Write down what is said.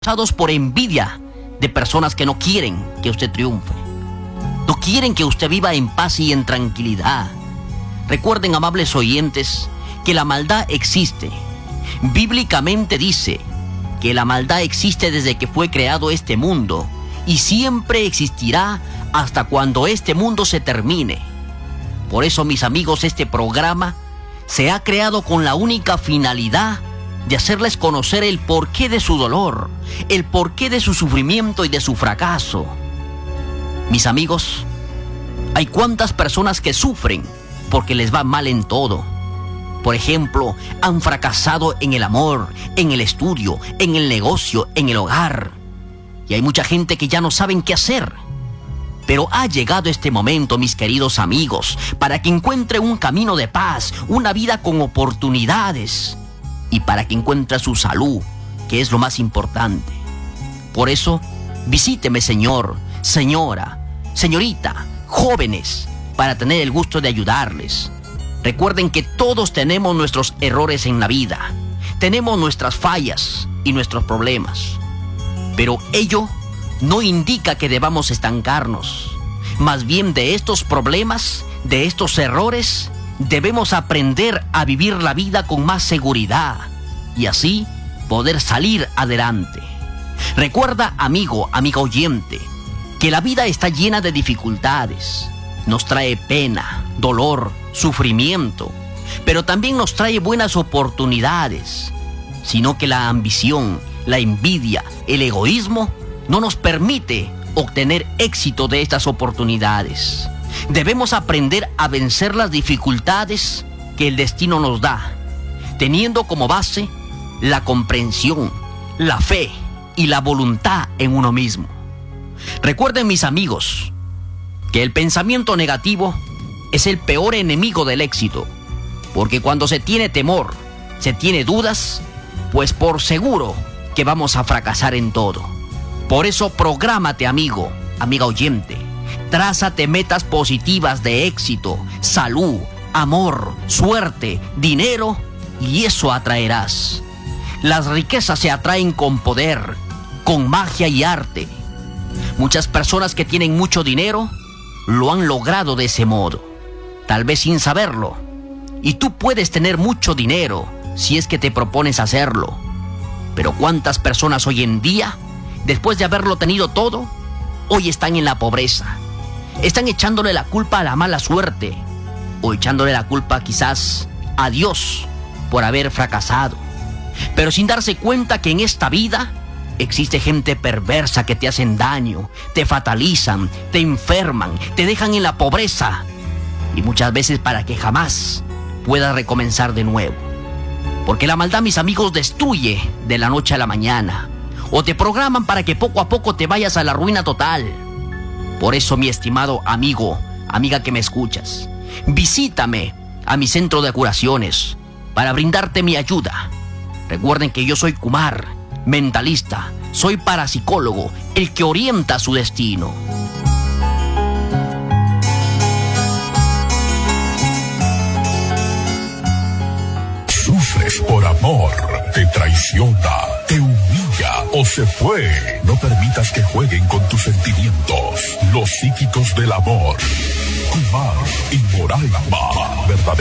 Por envidia de personas que no quieren que usted triunfe, no quieren que usted viva en paz y en tranquilidad. Recuerden, amables oyentes, que la maldad existe. Bíblicamente dice que la maldad existe desde que fue creado este mundo y siempre existirá hasta cuando este mundo se termine. Por eso, mis amigos, este programa se ha creado con la única finalidad de hacerles conocer el porqué de su dolor, el porqué de su sufrimiento y de su fracaso. Mis amigos, hay cuántas personas que sufren porque les va mal en todo. Por ejemplo, han fracasado en el amor, en el estudio, en el negocio, en el hogar. Y hay mucha gente que ya no saben qué hacer. Pero ha llegado este momento, mis queridos amigos, para que encuentre un camino de paz, una vida con oportunidades, y para que encuentre su salud, que es lo más importante. Por eso, visíteme, señor, señora, señorita, jóvenes, para tener el gusto de ayudarles. Recuerden que todos tenemos nuestros errores en la vida, tenemos nuestras fallas y nuestros problemas, pero ello no indica que debamos estancarnos. Más bien, de estos problemas, de estos errores, debemos aprender a vivir la vida con más seguridad y así poder salir adelante. Recuerda, amigo, amiga oyente, que la vida está llena de dificultades. Nos trae pena, dolor, sufrimiento, pero también nos trae buenas oportunidades. Sino que la ambición, la envidia, el egoísmo no nos permite obtener éxito de estas oportunidades. Debemos aprender a vencer las dificultades que el destino nos da, teniendo como base la comprensión, la fe y la voluntad en uno mismo. Recuerden, mis amigos, que el pensamiento negativo es el peor enemigo del éxito, porque cuando se tiene temor, se tiene dudas, pues por seguro que vamos a fracasar en todo. Por eso, prográmate, amigo, amiga oyente. Trázate metas positivas de éxito, salud, amor, suerte, dinero, y eso atraerás. Las riquezas se atraen con poder, con magia y arte. Muchas personas que tienen mucho dinero lo han logrado de ese modo, tal vez sin saberlo. Y tú puedes tener mucho dinero si es que te propones hacerlo. Pero ¿cuántas personas hoy en día, después de haberlo tenido todo, hoy están en la pobreza? Están echándole la culpa a la mala suerte, o echándole la culpa quizás a Dios por haber fracasado, pero sin darse cuenta que en esta vida existe gente perversa que te hacen daño, te fatalizan, te enferman, te dejan en la pobreza, y muchas veces para que jamás puedas recomenzar de nuevo. Porque la maldad, mis amigos, destruye de la noche a la mañana, o te programan para que poco a poco te vayas a la ruina total. Por eso, mi estimado amigo, amiga que me escuchas, visítame a mi centro de curaciones para brindarte mi ayuda. Recuerden que yo soy Kumar, mentalista, soy parapsicólogo, el que orienta su destino. Sufres por amor, te traiciona, te humilla o se fue. No permitas que jueguen con tus sentimientos. Los psíquicos del amor. Kumar y Moraima, verdadero.